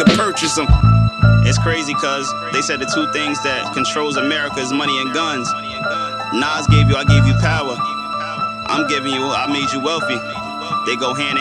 could purchase them. It's crazy cause they said the two things that controls America is money and guns. Nas gave you, I gave you power. I'm giving you, I made you wealthy. They go hand in